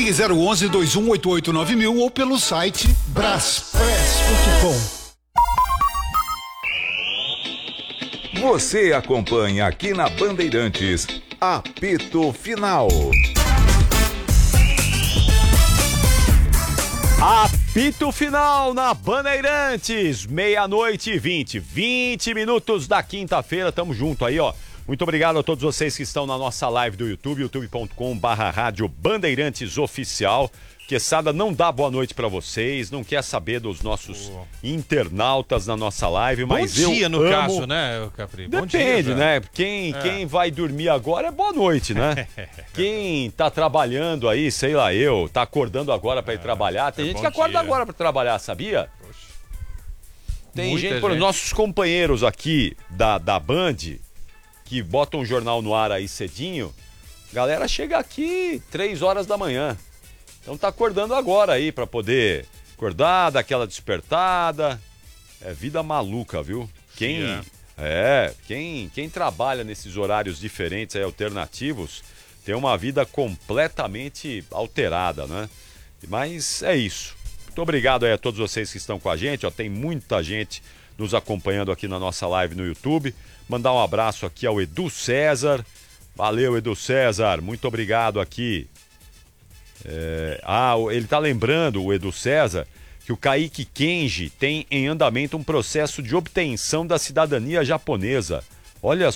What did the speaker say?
Ligue 011-2188-9000 ou pelo site braspress.com. Você acompanha aqui na Bandeirantes, Apito Final. Apito Final na Bandeirantes, 00:20, 20 minutos da quinta-feira, tamo junto aí, ó. Muito obrigado a todos vocês que estão na nossa live do YouTube, youtube.com/rádio Bandeirantes Oficial. Quesada não dá boa noite pra vocês, não quer saber dos nossos internautas na nossa live, mas bom dia eu no amo... caso, né, Capri? Bom Depende, dia, né? Quem vai dormir agora é boa noite, né? Quem tá trabalhando aí, sei lá tá acordando agora pra ir trabalhar. Tem gente que acorda agora pra trabalhar, sabia? Poxa. Tem gente, por nossos companheiros aqui da Band, que botam o jornal no ar aí cedinho, galera chega aqui 3 horas da manhã. Então tá acordando agora aí pra poder acordar, dar aquela despertada. É vida maluca, viu? Quem trabalha nesses horários diferentes aí, alternativos, tem uma vida completamente alterada, né? Mas é isso. Muito obrigado aí a todos vocês que estão com a gente, ó, tem muita gente nos acompanhando aqui na nossa live no YouTube. Mandar um abraço aqui ao Edu César. Valeu, Edu César, muito obrigado aqui. Ele tá lembrando, o Edu César, que o Kaique Kenji tem em andamento um processo de obtenção da cidadania japonesa. Olha